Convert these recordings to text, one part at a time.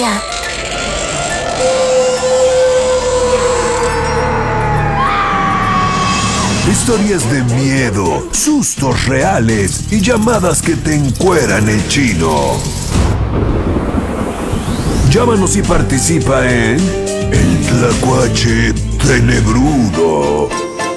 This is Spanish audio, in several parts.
Sofía. Historias de miedo, sustos reales y llamadas que te encueran el chino. Llámanos y participa en El Tlacuache Tenebrudo.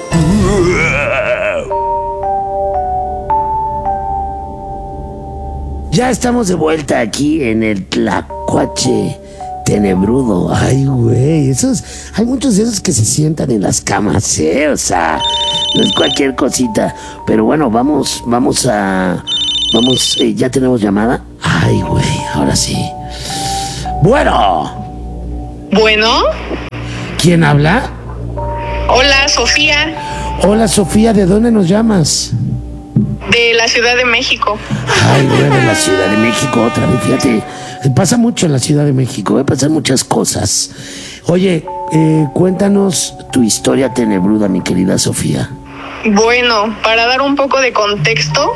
Ya estamos de vuelta aquí en el Tlacuache Tenebrudo. Ay, güey, hay muchos de esos que se sientan en las camas, o sea, no es cualquier cosita. Pero bueno, vamos, ya tenemos llamada. Ay, güey, ahora sí. Bueno. ¿Quién habla? Hola, Sofía. Hola, Sofía, ¿de dónde nos llamas? De la Ciudad de México. Ay, güey, de la Ciudad de México otra vez, fíjate. Pasa mucho en la Ciudad de México, pasan muchas cosas. Oye, cuéntanos tu historia tenebruda, mi querida Sofía. Bueno, para dar un poco de contexto,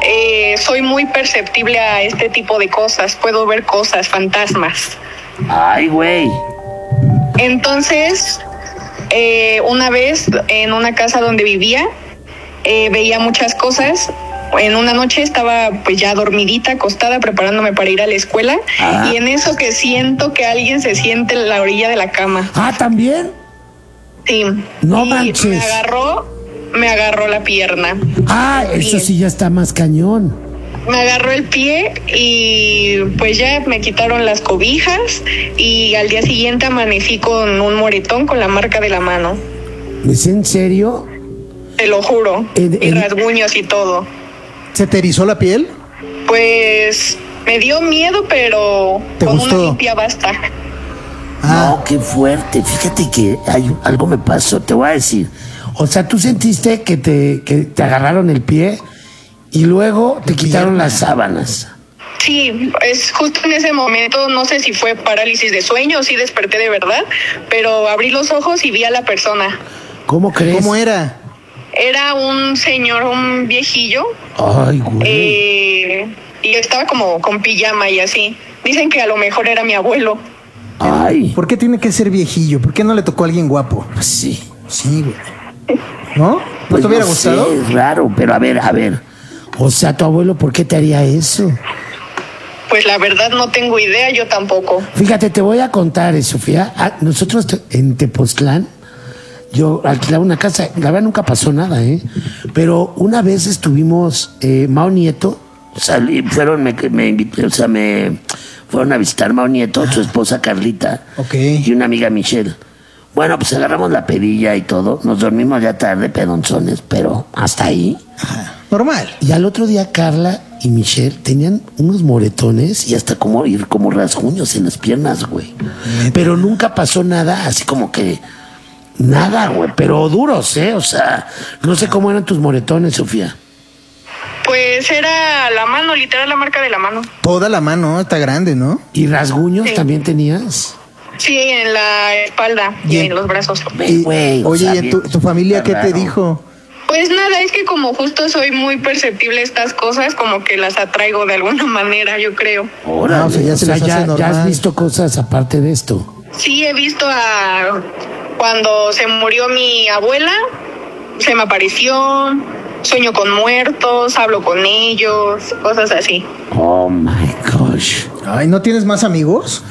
soy muy perceptible a este tipo de cosas. Puedo ver cosas, fantasmas. Ay, güey. Entonces, una vez en una casa donde vivía, veía muchas cosas. En una noche estaba pues ya dormidita, acostada, preparándome para ir a la escuela. Y en eso que siento que alguien se siente en la orilla de la cama. Ah, ¿también? Sí. No y manches. me agarró la pierna. Ah, eso sí ya está más cañón. Me agarró el pie y pues ya me quitaron las cobijas y al día siguiente amanecí con un moretón con la marca de la mano. ¿Es en serio? Te lo juro. Y rasguños y todo. ¿Se te erizó la piel? Pues me dio miedo, pero con gustó? una limpia basta. No, qué fuerte. Fíjate que algo me pasó, te voy a decir. O sea, tú sentiste que te agarraron el pie y luego te quitaron las sábanas. Sí, es justo en ese momento, no sé si fue parálisis de sueño o si desperté de verdad, pero abrí los ojos y vi a la persona. ¿Cómo crees? ¿Cómo era? Era un señor, un viejillo. Ay, güey. Y estaba como con pijama y así. Dicen que a lo mejor era mi abuelo. Ay. ¿Por qué tiene que ser viejillo? ¿Por qué no le tocó a alguien guapo? Sí. Sí, güey. ¿No? ¿No Pues te hubiera no gustado? sé, es raro, pero a ver. O sea, tu abuelo, ¿por qué te haría eso? Pues la verdad no tengo idea, yo tampoco. Fíjate, te voy a contar, Sofía. Nosotros en Tepoztlán, yo alquilaba una casa, la verdad nunca pasó nada, pero una vez estuvimos, Mao Nieto, fueron a visitar Mao Nieto, su esposa Carlita, y una amiga Michelle. Bueno, pues agarramos la pedilla y todo, nos dormimos ya tarde, pedonzones, pero hasta ahí. Normal. Y al otro día Carla y Michelle tenían unos moretones y hasta como rasguños en las piernas, güey. Pero nunca pasó nada, así como que nada, güey, pero duros, o sea, no sé cómo eran tus moretones, Sofía. Pues era la mano, literal la marca de la mano. Toda la mano, está grande, ¿no? ¿Y rasguños Sí. también tenías? Sí, en la espalda y en los brazos. Güey, Oye, o sea, ¿y tu familia qué te raro. dijo? Pues nada, es que como justo soy muy perceptible a estas cosas, como que las atraigo de alguna manera, yo creo. Órale, o sea, ya se les hace ya has normal. visto cosas aparte de esto. Sí, he visto cuando se murió mi abuela, se me apareció, sueño con muertos, hablo con ellos, cosas así. Oh my gosh. Ay, ¿no tienes más amigos?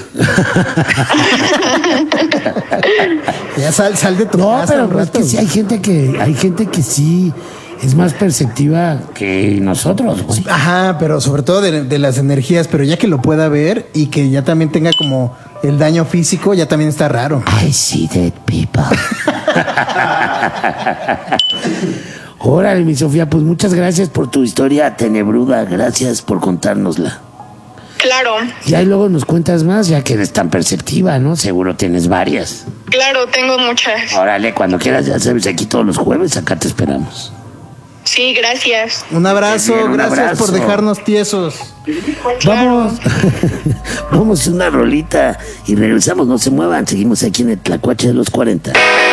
Ya sal de tu No, casa pero un es rato. que sí hay gente que sí es más perceptiva que nosotros, güey. Ajá, pero sobre todo de las energías, pero ya que lo pueda ver y que ya también tenga como el daño físico, ya también está raro. I see dead people. Órale, mi Sofía, pues muchas gracias por tu historia tenebruda. Gracias por contárnosla. Claro, Y ahí luego nos cuentas más, ya que eres tan perceptiva, ¿no? Seguro tienes varias. claro, tengo muchas. Órale, cuando quieras, ya sabes, aquí todos los jueves, acá te esperamos. Sí, gracias. Un abrazo, Bien, un gracias abrazo. por dejarnos tiesos. Vamos, vamos a una rolita y regresamos, no se muevan, seguimos aquí en el Tlacuache de los 40.